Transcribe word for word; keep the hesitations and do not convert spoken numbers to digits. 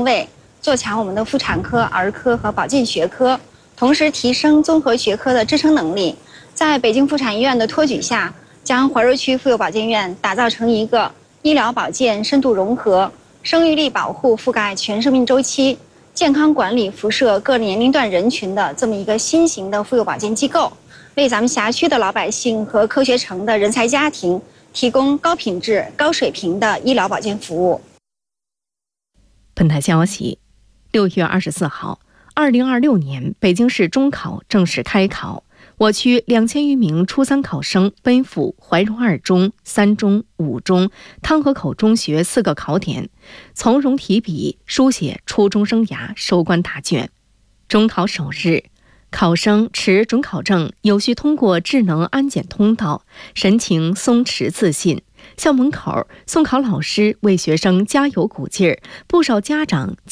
定位，做强我们的妇产科、儿科和保健学科，同时提升综合学科的支撑能力。在北京妇产医院的托举下，将怀柔区妇幼保健院打造成一个医疗保健深度融合、生育力保护覆盖全生命周期、健康管理辐射各年龄段人群的这么一个新型的妇幼保健机构，为咱们辖区的老百姓和科学城的人才家庭提供高品质、高水平的医疗保健服务。 本台消息，六月二十四号，二零二六年北京市中考正式开考。我区两千余名初三考生奔赴怀柔二中、三中、五中、汤河口中学四个考点，从容提笔书写初中生涯收官大卷。中考首日，考生持准考证有序通过智能安检通道，神情松弛自信。校门口，送考老师为学生加油鼓劲儿，不少家长